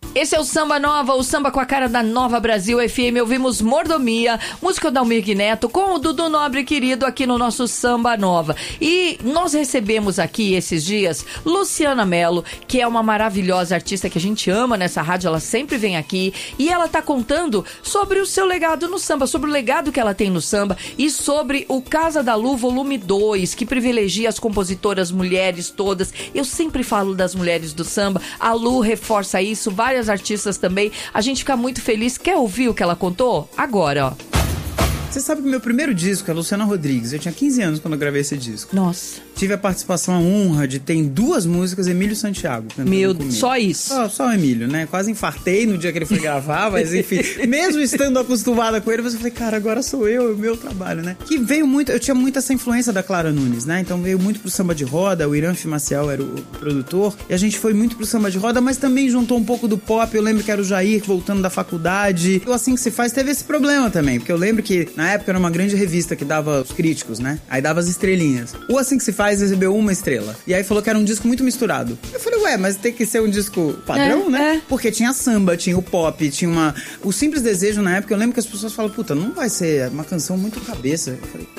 Esse é o Samba Nova, o samba com a cara da Nova Brasil FM. Ouvimos Mordomia, música do Almir Neto, com o Dudu Nobre querido aqui no nosso Samba Nova. E nós recebemos aqui esses dias Luciana Mello, que é uma maravilhosa artista que a gente ama nessa rádio, ela sempre vem aqui e ela tá contando sobre o seu legado no samba, sobre o legado que ela tem no samba e sobre o Casa da Lu Volume 2, que privilegia as compositoras mulheres todas. Eu sempre falo das mulheres do samba, a Lu reforça isso, várias artistas também. A gente fica muito feliz. Quer ouvir o que ela contou? Agora, ó. Você sabe que o meu primeiro disco é Luciana Rodrigues. Eu tinha 15 anos quando eu gravei esse disco. Nossa. Tive a participação, a honra de ter em 2 músicas Emílio Santiago cantando comigo. Só isso? Só o Emílio, né? Quase infartei no dia que ele foi gravar, mas enfim, mesmo estando acostumada com ele, eu falei, cara, agora sou eu, é o meu trabalho, né? Que veio muito, eu tinha muito essa influência da Clara Nunes, né? Então veio muito pro samba de roda, o Irã Maciel era o produtor, e a gente foi muito pro samba de roda, mas também juntou um pouco do pop. Eu lembro que era o Jair voltando da faculdade. O Assim Que Se Faz teve esse problema também, porque eu lembro que na época era uma grande revista que dava os críticos, né? Aí dava as estrelinhas. O Assim Que Se Faz recebeu 1 estrela. E aí falou que era um disco muito misturado. Eu falei, ué, mas tem que ser um disco padrão, né? Porque tinha samba, tinha o pop, tinha uma... O Simples Desejo na época, eu lembro que as pessoas falam, puta, não vai ser uma canção muito cabeça. Eu falei,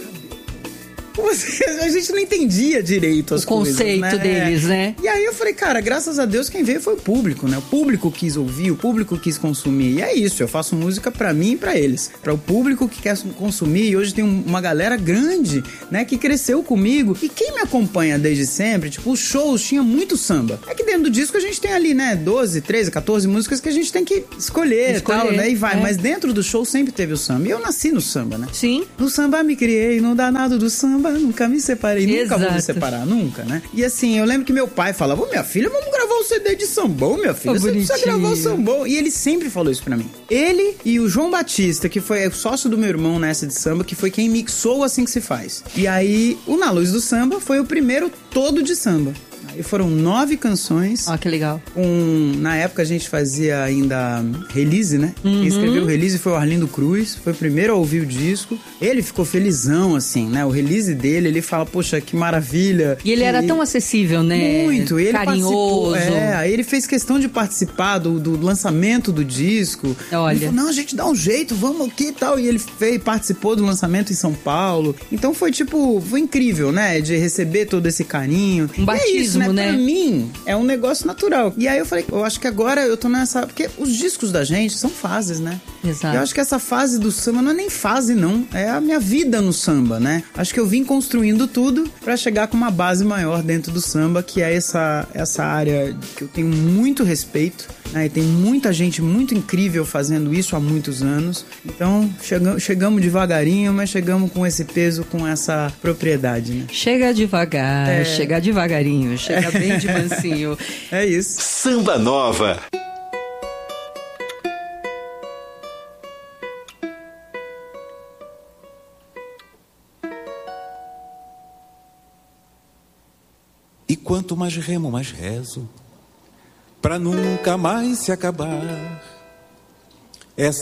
a gente não entendia direito as coisas, né? O conceito deles, né? E aí eu falei, cara, graças a Deus quem veio foi o público, né? O público quis ouvir, o público quis consumir. E é isso, eu faço música pra mim e pra eles. Pra o público que quer consumir. E hoje tem uma galera grande, né? Que cresceu comigo. E quem me acompanha desde sempre, tipo, os shows tinha muito samba. É que dentro do disco a gente tem ali, né? 12, 13, 14 músicas que a gente tem que escolher e tal, né? E vai. Mas dentro do show sempre teve o samba. E eu nasci no samba, né? Sim. No samba me criei, no danado do samba nunca me separei, nunca vou me separar, nunca, né? E assim, eu lembro que meu pai falava, minha filha, vamos gravar um CD de sambão, minha filha, você precisa gravar o sambão. E ele sempre falou isso pra mim. Ele e o João Batista, que foi o sócio do meu irmão nessa de samba, que foi quem mixou Assim Que Se Faz. E aí, o Na Luz do Samba foi o primeiro todo de samba. Aí foram 9 canções. Ah, que legal. Na época a gente fazia ainda release, né? Quem escreveu o release foi o Arlindo Cruz. Foi o primeiro a ouvir o disco. Ele ficou felizão, assim, né? O release dele, ele fala, poxa, que maravilha. E ele era tão acessível, né? Muito. Ele carinhoso. Aí ele fez questão de participar do lançamento do disco. Olha. Ele falou, não, a gente dá um jeito, vamos aqui e tal. E ele participou do lançamento em São Paulo. Então foi incrível, né? De receber todo esse carinho. Um batismo, né? Pra mim, é um negócio natural. E aí eu falei, eu acho que agora eu tô nessa... Porque os discos da gente são fases, né? Exato. Eu acho que essa fase do samba não é nem fase, não. É a minha vida no samba, né? Acho que eu vim construindo tudo pra chegar com uma base maior dentro do samba, que é essa área que eu tenho muito respeito, né? E tem muita gente muito incrível fazendo isso há muitos anos. Então, chegamos devagarinho, mas chegamos com esse peso, com essa propriedade, né? Chega devagar, chega devagarinho, chega bem de mansinho. É isso. Samba Nova. E quanto mais remo, mais rezo, pra nunca mais se acabar. Essa